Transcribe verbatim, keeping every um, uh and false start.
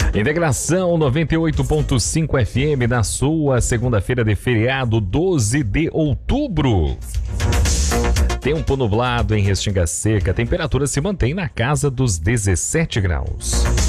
Integração noventa e oito ponto cinco F M na sua segunda-feira de feriado, doze de outubro. Tempo nublado em Restinga Seca, a temperatura se mantém na casa dos dezessete graus.